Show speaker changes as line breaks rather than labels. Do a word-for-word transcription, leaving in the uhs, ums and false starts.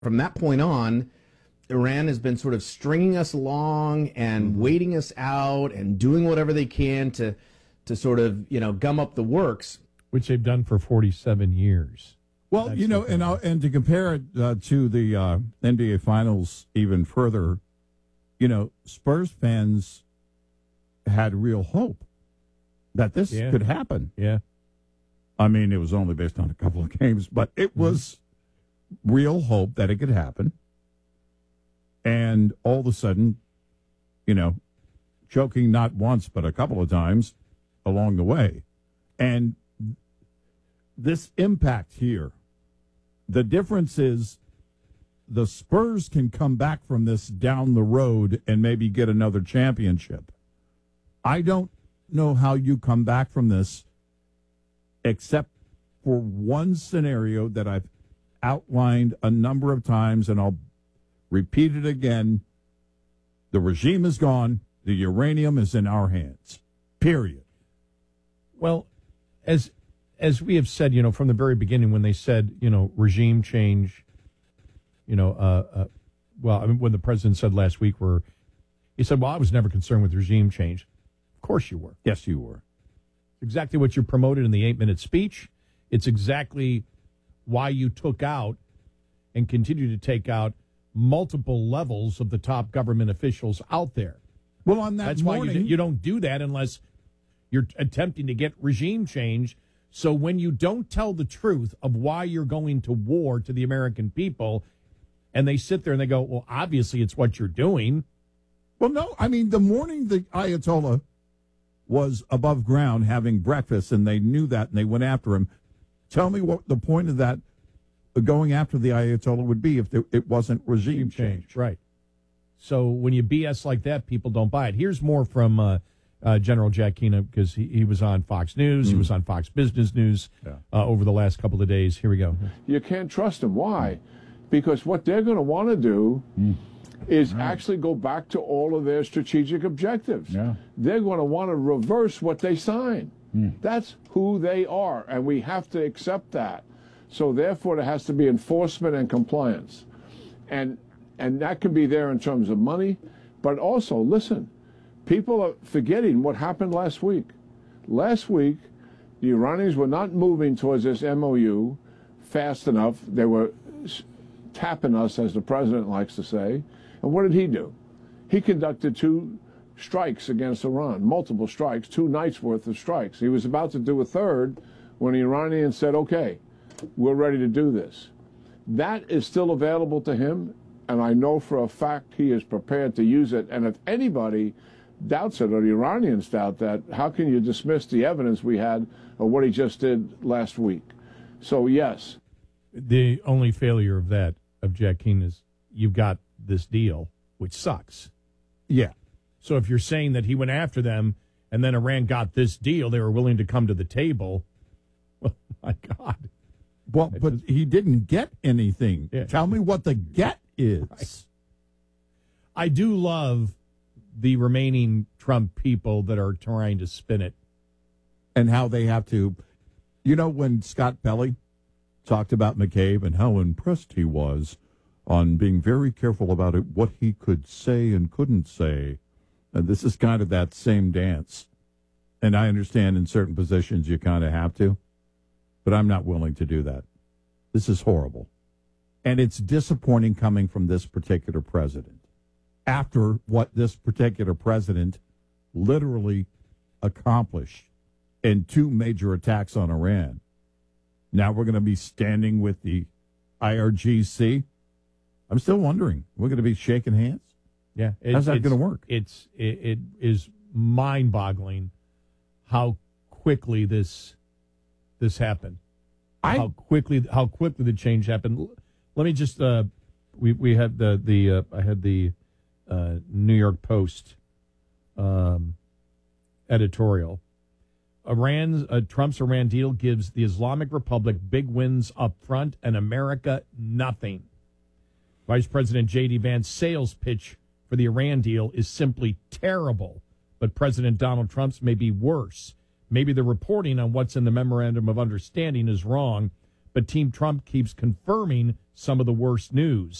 From that point on, Iran has been sort of stringing us along and waiting us out and doing whatever they can to to sort of, you know, gum up the works.
Which they've done for forty-seven years.
Well, That's you know, and uh, and to compare it uh, to the uh, N B A Finals even further, you know, Spurs fans had real hope that this
yeah.
could happen.
Yeah.
I mean, it was only based on a couple of games, but it was mm-hmm. real hope that it could happen. And all of a sudden, you know, choking not once but a couple of times along the way. And this impact here, the difference is the Spurs can come back from this down the road and maybe get another championship. I don't know how you come back from this except for one scenario that I've outlined a number of times, and I'll repeat it again. The regime is gone. The uranium is in our hands, period.
Well, as as we have said, you know, from the very beginning when they said, you know, regime change, you know, uh, uh, well, I mean, when the president said last week where he said, well, I was never concerned with regime change. Of course you were.
Yes, you were.
Exactly what you promoted in the eight-minute speech. It's exactly why you took out and continue to take out multiple levels of the top government officials out there.
Well, on that
That's
morning,
why you, you don't do that unless you're attempting to get regime change. So when you don't tell the truth of why you're going to war to the American people, and they sit there and they go, well, obviously it's what you're doing.
Well, no, I mean, the morning the Ayatollah was above ground having breakfast, and they knew that, and they went after him. Tell me what the point of that going after the Ayatollah would be if there, it wasn't regime change.
change. Right. So when you B S like that, people don't buy it. Here's more from uh, uh, General Jack Keane, because he, he was on Fox News. Mm. He was on Fox Business News yeah. uh, over the last couple of days. Here we go.
You can't trust them. Why? Because what they're going to want to do mm. is right. actually go back to all of their strategic objectives. Yeah. They're going to want to reverse what they sign. Mm. That's who they are, and we have to accept that. So therefore, there has to be enforcement and compliance. And and that can be there in terms of money, but also, listen, people are forgetting what happened last week. Last week, the Iranians were not moving towards this M O U fast enough. They were tapping us, as the president likes to say. And what did he do? He conducted two strikes against Iran, multiple strikes, two nights' worth of strikes. He was about to do a third when the Iranians said, okay, we're ready to do this. That is still available to him, and I know for a fact he is prepared to use it. And if anybody doubts it, or the Iranians doubt that, how can you dismiss the evidence we had of what he just did last week? So, yes.
The only failure of that, of Jack Keane, is you've got this deal, which sucks.
Yeah.
So if you're saying that he went after them and then Iran got this deal, they were willing to come to the table, well, my God.
Well, but he didn't get anything.
Yeah.
Tell me what the get is.
Right. I do love the remaining Trump people that are trying to spin it.
And how they have to, you know, when Scott Pelley talked about McCabe and how impressed he was on being very careful about it, what he could say and couldn't say. And this is kind of that same dance. And I understand in certain positions you kind of have to, but I'm not willing to do that. This is horrible. And it's disappointing coming from this particular president. After what this particular president literally accomplished in two major attacks on Iran, now we're going to be standing with the I R G C. I'm still wondering, we're going to be shaking hands?
Yeah.
It, How's that going to work?
It's it, it is mind-boggling how quickly this this happened. I, how quickly how quickly the change happened. Let me just uh, we we had the the uh, I had the uh, New York Post um, editorial. Iran's uh, Trump's Iran deal gives the Islamic Republic big wins up front and America nothing. Vice President J D Vance's sales pitch for the Iran deal is simply terrible, but President Donald Trump's may be worse. Maybe the reporting on what's in the Memorandum of Understanding is wrong, but Team Trump keeps confirming some of the worst news.